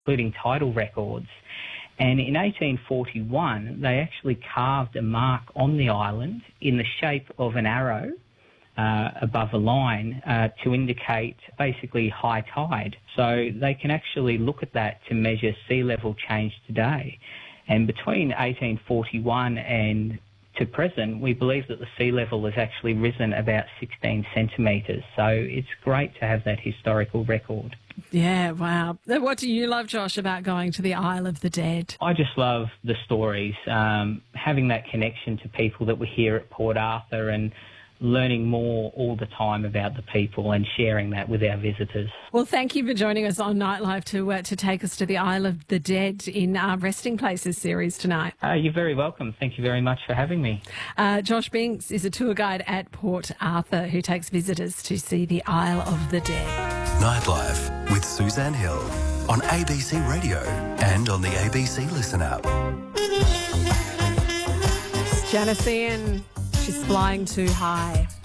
including title records. And in 1841, they actually carved a mark on the island in the shape of an arrow above a line to indicate basically high tide. So they can actually look at that to measure sea level change today. And between 1841 and to present, we believe that the sea level has actually risen about 16 centimetres. So it's great to have that historical record. Yeah, wow. What do you love, Josh, about going to the Isle of the Dead? I just love the stories, having that connection to people that were here at Port Arthur and learning more all the time about the people and sharing that with our visitors. Well, thank you for joining us on Nightlife to take us to the Isle of the Dead in our Resting Places series tonight. You're very welcome. Thank you very much for having me. Josh Binks is a tour guide at Port Arthur who takes visitors to see the Isle of the Dead. Nightlife with Suzanne Hill on ABC Radio and on the ABC Listen app. It's Janice Ian. She's flying too high.